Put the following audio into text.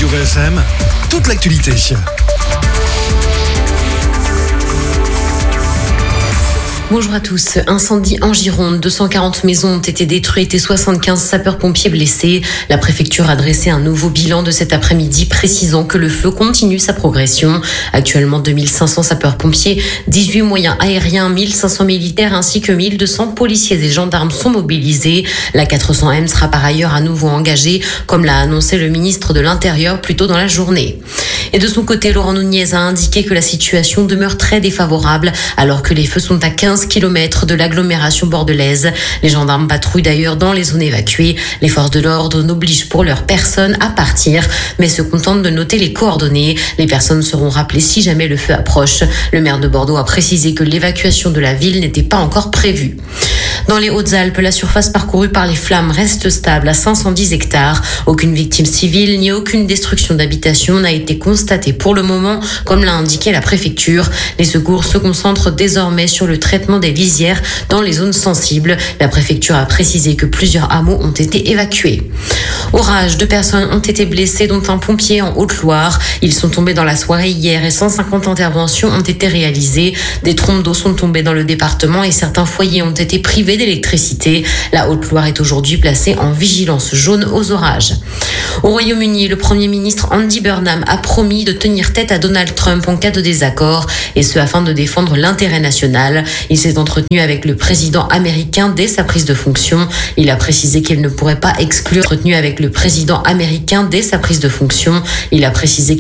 Radio VFM, toute l'actualité. Bonjour à tous. Incendie en Gironde. 240 maisons ont été détruites et 75 sapeurs-pompiers blessés. La préfecture a dressé un nouveau bilan de cet après-midi, précisant que le feu continue sa progression. Actuellement, 2500 sapeurs-pompiers, 18 moyens aériens, 1500 militaires ainsi que 1200 policiers et gendarmes sont mobilisés. La 400M sera par ailleurs à nouveau engagée, comme l'a annoncé le ministre de l'Intérieur plus tôt dans la journée. Et de son côté, Laurent Nunez a indiqué que la situation demeure très défavorable alors que les feux sont à 15 km de l'agglomération bordelaise. Les gendarmes patrouillent d'ailleurs dans les zones évacuées. Les forces de l'ordre n'obligent pour leur personne à partir, mais se contentent de noter les coordonnées. Les personnes seront rappelées si jamais le feu approche. Le maire de Bordeaux a précisé que l'évacuation de la ville n'était pas encore prévue. Dans les Hautes-Alpes, la surface parcourue par les flammes reste stable à 510 hectares. Aucune victime civile ni aucune destruction d'habitation n'a été constatée pour le moment, comme l'a indiqué la préfecture. Les secours se concentrent désormais sur le traitement des lisières dans les zones sensibles. La préfecture a précisé que plusieurs hameaux ont été évacués. Orage, 2 personnes ont été blessées, dont un pompier en Haute-Loire. Ils sont tombés dans la soirée hier et 150 interventions ont été réalisées. Des trompes d'eau sont tombées dans le département et certains foyers ont été privés d'électricité. La Haute-Loire est aujourd'hui placée en vigilance jaune aux orages. Au Royaume-Uni, le Premier ministre Andy Burnham a promis de tenir tête à Donald Trump en cas de désaccord, et ce afin de défendre l'intérêt national. Il s'est entretenu avec le président américain dès sa prise de fonction. Il a précisé qu'il ne pourrait pas exclure entretenu avec le président américain dès sa prise de fonction. Il a précisé